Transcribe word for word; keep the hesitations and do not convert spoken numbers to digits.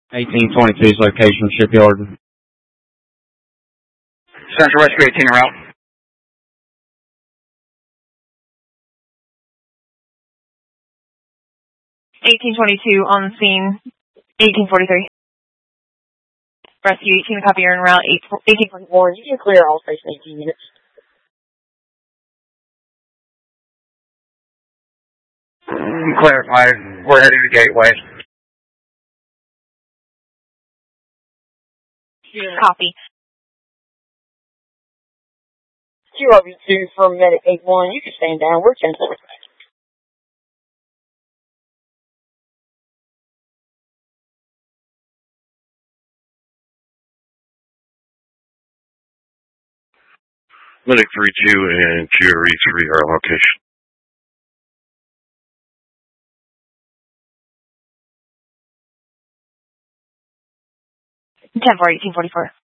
eighteen twenty-two's location, Shipyard. Central Rescue eighteen en route. eighteen twenty-two on the scene, eighteen forty-three. Rescue eighteen, copy, you're en route, eighteen forty-four. You can clear all station eighteen units. Clarify, we're heading to Gateway. Copy. Q R V two from Medic eight one, you can stand down, we're ten four. Medic three two and Q R V three are location. ten four, eighteen forty-four.